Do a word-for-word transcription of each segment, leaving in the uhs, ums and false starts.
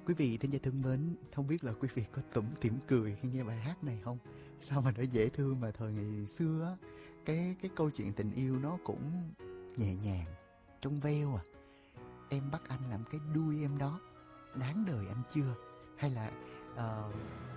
Quý vị thính giả thân mến, không biết là quý vị có tủm tỉm cười khi nghe bài hát này không? Sao mà nó dễ thương mà thời ngày xưa á, cái cái câu chuyện tình yêu nó cũng nhẹ nhàng, trong veo à. Em bắt anh làm cái đuôi em đó, đáng đời anh chưa? Hay là ờ,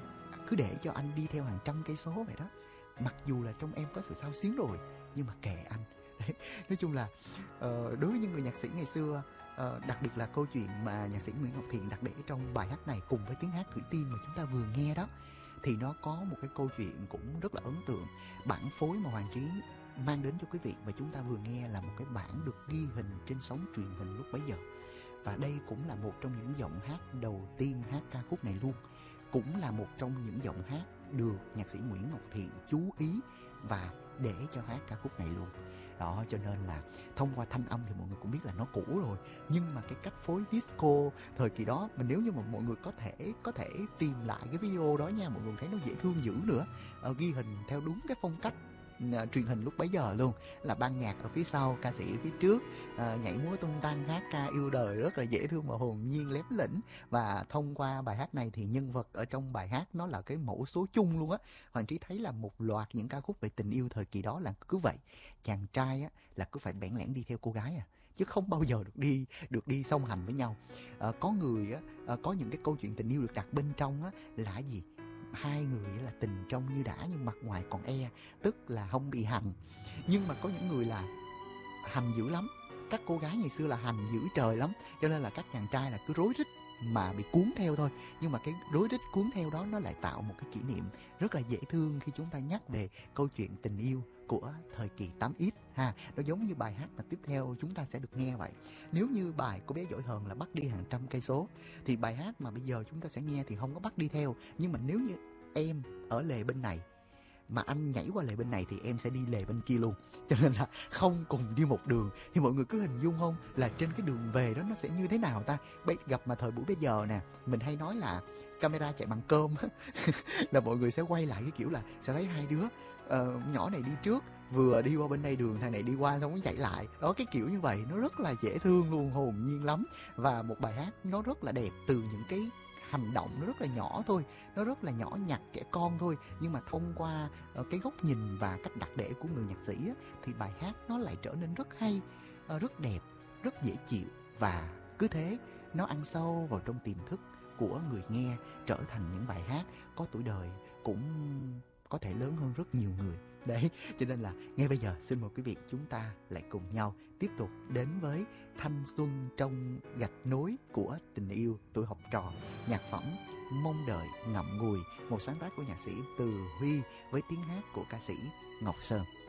cứ để cho anh đi theo hàng trăm cây số vậy đó. Mặc dù là trong em có sự xao xuyến rồi, nhưng mà kệ anh. Nói chung là ờ, đối với những người nhạc sĩ ngày xưa, ờ, đặc biệt là câu chuyện mà nhạc sĩ Nguyễn Ngọc Thiện đặt để trong bài hát này cùng với tiếng hát Thủy Tiên mà chúng ta vừa nghe đó, thì nó có một cái câu chuyện cũng rất là ấn tượng. Bản phối mà Hoàng Trí mang đến cho quý vị và chúng ta vừa nghe là một cái bản được ghi hình trên sóng truyền hình lúc bấy giờ. Và đây cũng là một trong những giọng hát đầu tiên hát ca khúc này luôn. Cũng là một trong những giọng hát được nhạc sĩ Nguyễn Ngọc Thiện chú ý và để cho hát ca khúc này luôn. Đó, cho nên là thông qua thanh âm thì mọi người cũng biết là nó cũ rồi, nhưng mà cái cách phối disco thời kỳ đó, mà nếu như mà mọi người có thể có thể tìm lại cái video đó nha, mọi người thấy nó dễ thương dữ nữa. Ờ, ghi hình theo đúng cái phong cách uh, truyền hình lúc bấy giờ luôn, là ban nhạc ở phía sau, ca sĩ ở phía trước, uh, nhảy múa tung tăng hát ca yêu đời rất là dễ thương và hồn nhiên lém lĩnh. Và thông qua bài hát này thì nhân vật ở trong bài hát nó là cái mẫu số chung luôn á. Hoàng Trí thấy là một loạt những ca khúc về tình yêu thời kỳ đó là cứ vậy, chàng trai á là cứ phải bẽn lẽn đi theo cô gái à, chứ không bao giờ được đi được đi song hành với nhau. À, có người á, à, có những cái câu chuyện tình yêu được đặt bên trong á là gì, hai người là tình trong như đã nhưng mặt ngoài còn e, tức là không bị hành. Nhưng mà có những người là hành dữ lắm, các cô gái ngày xưa là hành dữ trời lắm, cho nên là các chàng trai là cứ rối rít mà bị cuốn theo thôi. Nhưng mà cái rối rít cuốn theo đó nó lại tạo một cái kỷ niệm rất là dễ thương khi chúng ta nhắc về câu chuyện tình yêu của thời kỳ tám x ha. Nó giống như bài hát mà tiếp theo chúng ta sẽ được nghe vậy. Nếu như bài Cô bé giỏi hờn là bắt đi hàng trăm cây số, thì bài hát mà bây giờ chúng ta sẽ nghe thì không có bắt đi theo. Nhưng mà nếu như em ở lề bên này mà anh nhảy qua lề bên này thì em sẽ đi lề bên kia luôn, cho nên là không cùng đi một đường. Thì mọi người cứ hình dung không là trên cái đường về đó nó sẽ như thế nào ta. Bây gặp mà thời buổi bây giờ nè, mình hay nói là camera chạy bằng cơm là mọi người sẽ quay lại cái kiểu là sẽ thấy hai đứa uh, nhỏ này đi trước, vừa đi qua bên đây đường, thằng này đi qua xong nó chạy lại đó, cái kiểu như vậy nó rất là dễ thương luôn, hồn nhiên lắm. Và một bài hát nó rất là đẹp từ những cái hành động nó rất là nhỏ thôi, nó rất là nhỏ nhặt trẻ con thôi, nhưng mà thông qua uh, cái góc nhìn và cách đặt để của người nhạc sĩ á, thì bài hát nó lại trở nên rất hay, uh, rất đẹp, rất dễ chịu. Và cứ thế nó ăn sâu vào trong tiềm thức của người nghe, trở thành những bài hát có tuổi đời cũng có thể lớn hơn rất nhiều người. Đấy, cho nên là ngay bây giờ xin mời quý vị chúng ta lại cùng nhau tiếp tục đến với thanh xuân trong gạch nối của tình yêu tuổi học trò, nhạc phẩm Mong đợi ngậm ngùi, một sáng tác của nhạc sĩ Từ Huy với tiếng hát của ca sĩ Ngọc Sơn.